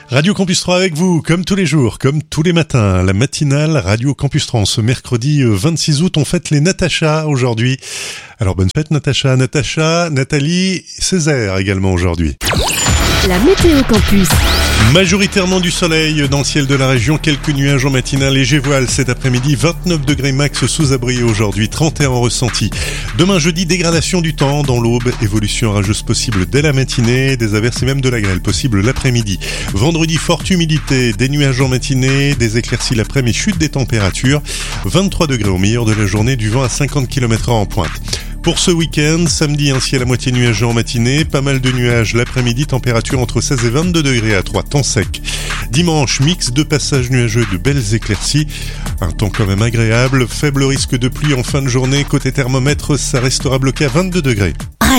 Radio Campus 3 avec vous, comme tous les jours, comme tous les matins, la matinale Radio Campus 3. Ce mercredi 26 août, on fête les Natacha aujourd'hui. Alors bonne fête Natacha, Nathalie, Césaire également aujourd'hui. La météo campus. Majoritairement du soleil dans le ciel de la région, quelques nuages en matinale, léger voile cet après-midi, 29 degrés max sous abri aujourd'hui, 31 en ressenti. Demain jeudi, dégradation du temps dans l'aube, évolution orageuse possible dès la matinée, des averses et même de la grêle possible l'après-midi. Vendredi, forte humidité, des nuages en matinée, des éclaircies l'après-midi, chute des températures, 23 degrés au meilleur de la journée, du vent à 50 km/h en pointe. Pour ce week-end, samedi, un ciel à moitié nuageux en matinée, pas mal de nuages l'après-midi, température entre 16 et 22 degrés à 3, temps sec. Dimanche, mix de passages nuageux, de belles éclaircies, un temps quand même agréable, faible risque de pluie en fin de journée, côté thermomètre, ça restera bloqué à 22 degrés.